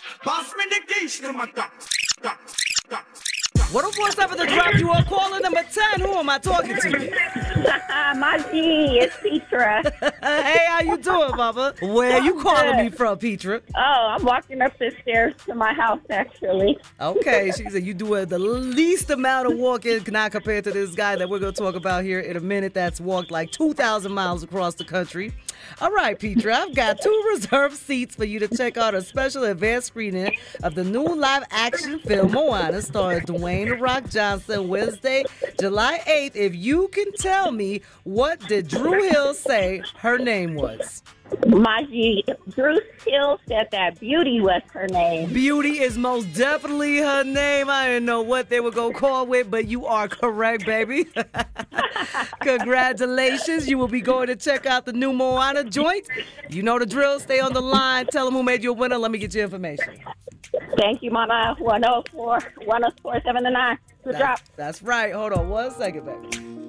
Pass me the keys to my top. What up, what's up for the drop? You are calling number 10. Who am I talking to? My G, it's Petra. Hey, how you doing, Mama? Where you calling me from, Petra? Oh, I'm walking up the stairs to my house, actually. Okay, she said you doing the least amount of walking not compared to this guy that we're going to talk about here in a minute that's walked like 2,000 miles across the country. All right, Petra, I've got 2 reserved seats for you to check out a special advanced screening of the new live-action film Moana, starring Dwayne "The Rock" Johnson, Wednesday, July 8th. If you can tell me, what did Drew Hill say her name was? My G, Drew Hill said that Beauty was her name. Beauty is most definitely her name. I didn't know what they were going to call with, but you are correct, baby. Congratulations. You will be going to check out the new Moana joint. You know the drill. Stay on the line. Tell them who made you a winner. Let me get your information. Thank you, Mama. 104, 104, 7 to 9. Good job. That's right. Hold on 1 second, baby.